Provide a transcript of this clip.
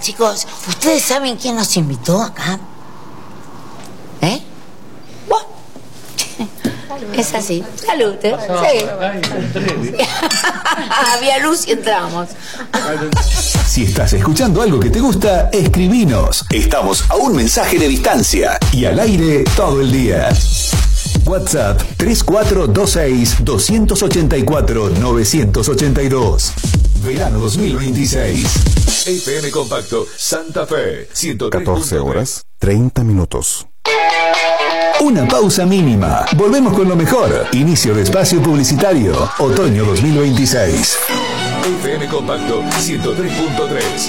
chicos, ¿ustedes saben quién nos invitó acá? ¿Eh? Bueno, es así. Salud, ¿eh? Sí. Había luz y entramos. Si estás escuchando algo que te gusta, escribinos. Estamos a un mensaje de distancia y al aire todo el día. WhatsApp 3426-284-982. Verano 2026. FM Compacto Santa Fe 103. 14 horas 30 minutos. Una pausa mínima. Volvemos con lo mejor. Inicio de espacio publicitario. Otoño 2026. FM Compacto 103.3.